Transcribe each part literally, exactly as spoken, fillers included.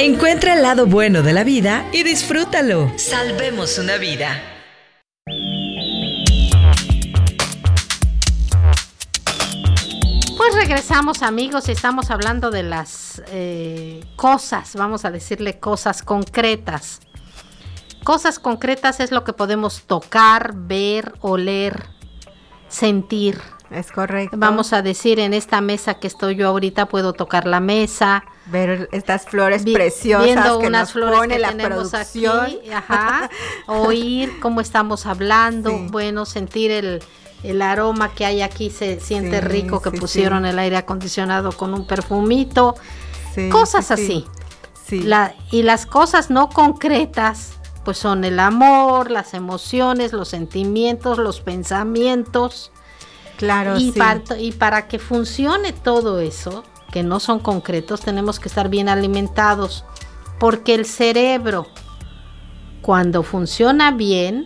Encuentra el lado bueno de la vida y disfrútalo. Salvemos una vida. Pues regresamos, amigos, y estamos hablando de las eh, cosas, vamos a decirle cosas concretas. Cosas concretas es lo que podemos tocar, ver, oler, sentir. Es correcto. Vamos a decir, en esta mesa que estoy yo ahorita, puedo tocar la mesa. Ver estas flores vi, preciosas viendo que unas nos flores pone que la tenemos producción. Aquí, ajá, oír cómo estamos hablando, sí. Bueno, sentir el, el aroma que hay aquí, se siente sí, rico que sí, pusieron sí. el aire acondicionado con un perfumito, sí, cosas sí, así. Sí. La, y las cosas no concretas, pues son el amor, las emociones, los sentimientos, los pensamientos. Claro, y, sí. para, y para que funcione todo eso, que no son concretos, tenemos que estar bien alimentados, porque el cerebro, cuando funciona bien,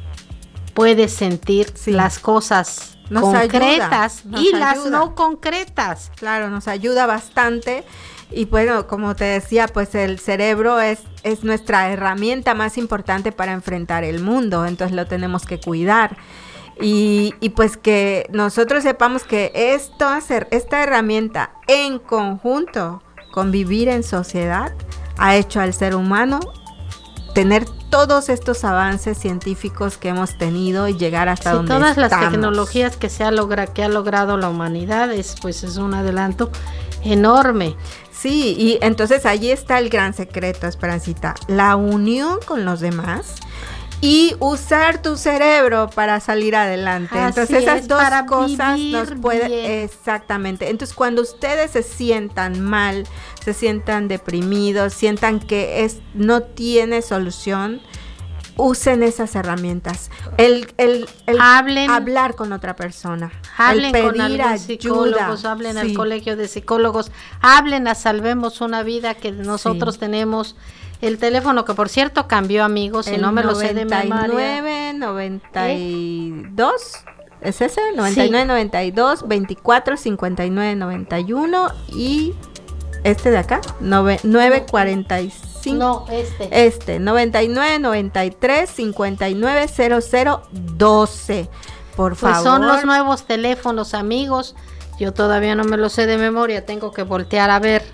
puede sentir sí. las cosas nos concretas ayuda, y ayuda. Las no concretas. Claro, nos ayuda bastante. Y bueno, como te decía, pues el cerebro es, es nuestra herramienta más importante para enfrentar el mundo, entonces lo tenemos que cuidar. Y, y pues que nosotros sepamos que esto, hacer esta herramienta en conjunto con vivir en sociedad ha hecho al ser humano tener todos estos avances científicos que hemos tenido y llegar hasta sí, donde todas estamos. Todas las tecnologías que se ha logra, que ha logrado la humanidad es pues es un adelanto enorme. Sí, y entonces allí está el gran secreto, Esperancita, la unión con los demás. Y usar tu cerebro para salir adelante. Así entonces esas es, dos cosas nos pueden bien. Exactamente. Entonces cuando ustedes se sientan mal, se sientan deprimidos, sientan que es no tiene solución, usen esas herramientas. El, el, el hablen, hablar con otra persona, hablen el pedir con algunos psicólogos, ayuda. hablen Sí. al colegio de psicólogos, hablen a Salvemos una Vida que nosotros sí. tenemos. El teléfono que por cierto cambió, amigos, si no me lo sé de memoria. noventa y nueve, noventa y dos, ¿eh? ¿Es ese? noventa y nueve, sí. noventa y dos, veinticuatro, cincuenta y nueve, noventa y uno y este de acá, nueve cuarenta y cinco. No, este. Este, noventa y nueve, noventa y tres, cincuenta y nueve, cero cero, doce. Por pues favor. Son los nuevos teléfonos, amigos. Yo todavía no me lo sé de memoria, tengo que voltear a ver.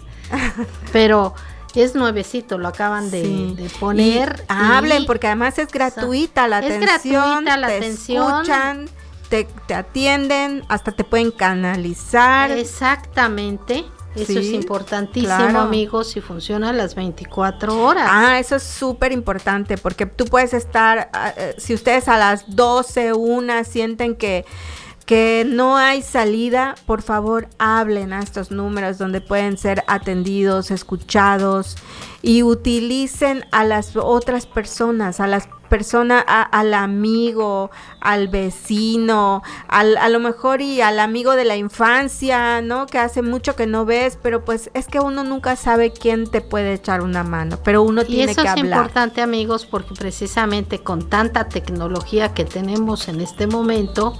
Pero es nuevecito, lo acaban de, sí. de poner. Y y hablen, porque además es gratuita la es atención. gratuita la te atención. escuchan, te, te atienden, hasta te pueden canalizar. Exactamente. Eso sí, es importantísimo, claro. amigos, y funciona a las veinticuatro horas. Ah, eso es súper importante, porque tú puedes estar, uh, si ustedes a las doce, una sienten que que no hay salida, por favor hablen a estos números donde pueden ser atendidos, escuchados, y utilicen a las otras personas, a las personas, a, al amigo, al vecino, al, a lo mejor y al amigo de la infancia, ¿no? Que hace mucho que no ves, pero pues es que uno nunca sabe quién te puede echar una mano, pero uno y tiene que hablar. Y eso es importante, amigos, porque precisamente con tanta tecnología que tenemos en este momento,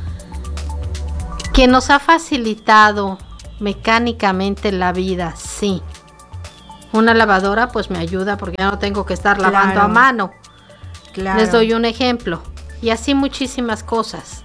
que nos ha facilitado mecánicamente la vida, sí. Una lavadora pues me ayuda porque ya no tengo que estar lavando claro, a mano. Claro. Les doy un ejemplo. Y así muchísimas cosas.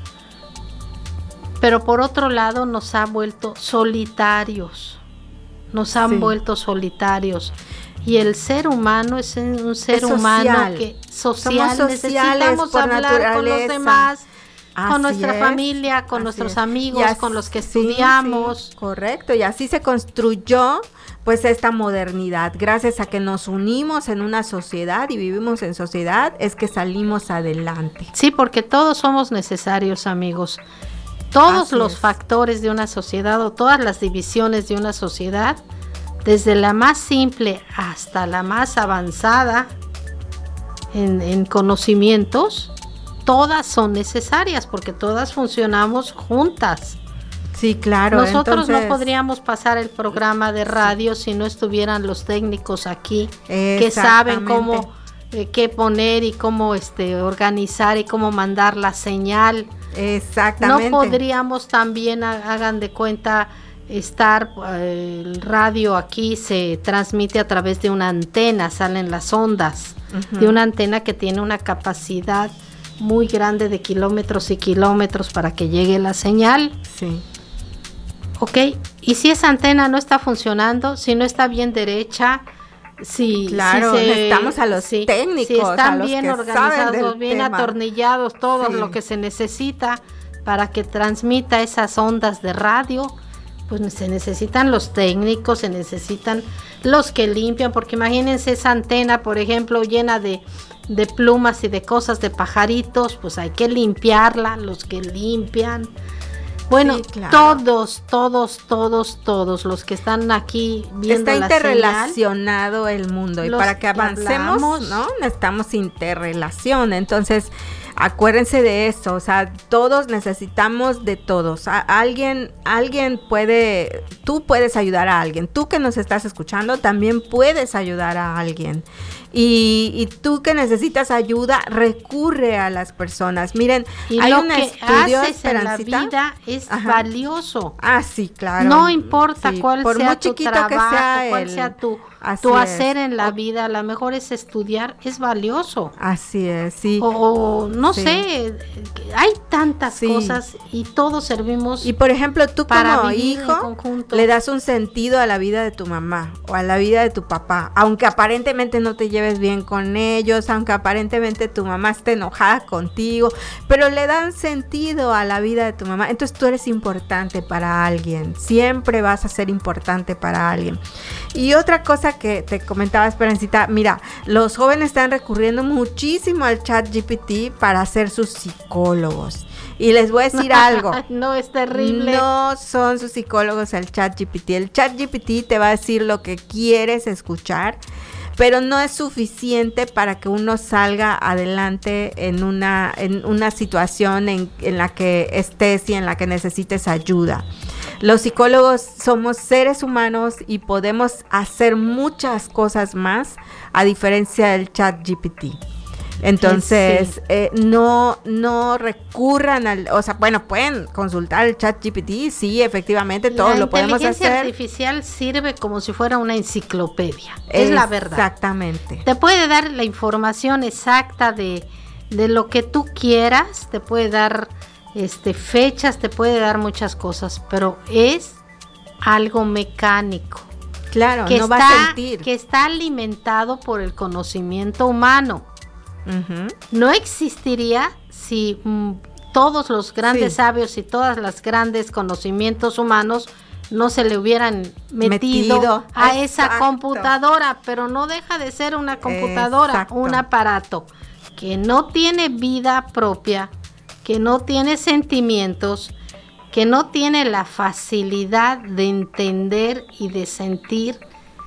Pero por otro lado nos ha vuelto solitarios. Nos han sí. vuelto solitarios. Y el ser humano es un ser es humano que social. Somos necesitamos hablar naturaleza. Con los demás. Así con nuestra es, familia, con nuestros es. amigos, así, con los que estudiamos. Sí, sí, correcto, y así se construyó pues esta modernidad. Gracias a que nos unimos en una sociedad y vivimos en sociedad, es que salimos adelante. Sí, porque todos somos necesarios, amigos. Todos así los es. factores de una sociedad o todas las divisiones de una sociedad, desde la más simple hasta la más avanzada en, en conocimientos, todas son necesarias porque todas funcionamos juntas. Sí, claro. Nosotros entonces, no podríamos pasar el programa de radio sí. si no estuvieran los técnicos aquí que saben cómo eh, qué poner y cómo este organizar y cómo mandar la señal. Exactamente. No podríamos también, hagan de cuenta estar, eh, el radio aquí se transmite a través de una antena, salen las ondas, uh-huh. de una antena que tiene una capacidad muy grande de kilómetros y kilómetros para que llegue la señal. Sí. Ok, y si esa antena no está funcionando, si no está bien derecha, si, claro, si se, necesitamos a los si, técnicos, si están a los bien que organizados, bien tema. atornillados, todo sí. lo que se necesita para que transmita esas ondas de radio, pues se necesitan los técnicos, se necesitan los que limpian, porque imagínense esa antena, por ejemplo, llena de, de plumas y de cosas de pajaritos, pues hay que limpiarla, los que limpian. Bueno, sí, claro. todos, todos, todos, todos los que están aquí viendo Está la interrelacionado señal, el mundo y para que avancemos, hablamos, ¿no? Necesitamos interrelación. Entonces, acuérdense de eso, o sea, todos necesitamos de todos. A, alguien, alguien puede, tú puedes ayudar a alguien. Tú que nos estás escuchando también puedes ayudar a alguien. Y, y tú que necesitas ayuda, recurre a las personas. Miren, y hay lo un que estudio, haces en la vida es Ajá. valioso. Ah, sí, claro. No importa sí, cuál por sea muy tu chiquito trabajo, que sea cuál el, sea tu, tu hacer en la vida, a lo mejor es estudiar, es valioso. Así es, sí. O, o no sí. sé, hay tantas sí. cosas y todos servimos. Y por ejemplo, tú para como hijo le das un sentido a la vida de tu mamá o a la vida de tu papá, aunque aparentemente no te lleves bien con ellos, aunque aparentemente tu mamá esté enojada contigo, pero le dan sentido a la vida de tu mamá. Entonces tú eres importante para alguien, siempre vas a ser importante para alguien. Y otra cosa que te comentaba Esperancita, mira, los jóvenes están recurriendo muchísimo al chat G P T para ser sus psicólogos. Y les voy a decir algo. No, es terrible. No son sus psicólogos el chat G P T. El chat G P T te va a decir lo que quieres escuchar, pero no es suficiente para que uno salga adelante en una, en una situación en, en la que estés y en la que necesites ayuda. Los psicólogos somos seres humanos y podemos hacer muchas cosas más a diferencia del chat G P T. Entonces, sí. eh, no, no recurran al, o sea, bueno, pueden consultar el chat G P T, sí, efectivamente, todo lo podemos hacer. La inteligencia artificial sirve como si fuera una enciclopedia, es la verdad. Exactamente. Te puede dar la información exacta de, de lo que tú quieras, te puede dar este fechas, te puede dar muchas cosas, pero es algo mecánico. Claro, que no está, va a sentir. Que está alimentado por el conocimiento humano. Uh-huh. No existiría si mm, todos los grandes sí. sabios y todas las grandes conocimientos humanos no se le hubieran metido, metido. a Exacto. esa computadora, pero no deja de ser una computadora, Exacto. un aparato que no tiene vida propia, que no tiene sentimientos, que no tiene la facilidad de entender y de sentir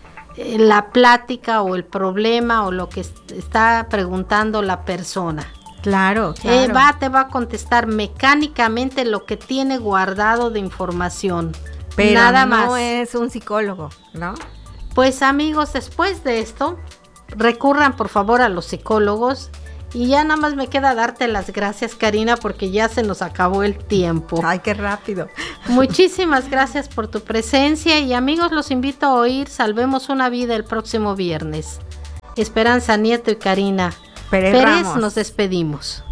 la plática o el problema o lo que está preguntando la persona. Claro, claro. Eh, va, te va a contestar mecánicamente lo que tiene guardado de información. Pero nada no más. es un psicólogo, ¿no? Pues amigos, después de esto, recurran por favor a los psicólogos. Y ya nada más me queda darte las gracias, Karina, porque ya se nos acabó el tiempo. Ay, qué rápido. Muchísimas gracias por tu presencia y amigos, los invito a oír Salvemos una Vida el próximo viernes. Esperanza Nieto y Karina Pérez, nos despedimos.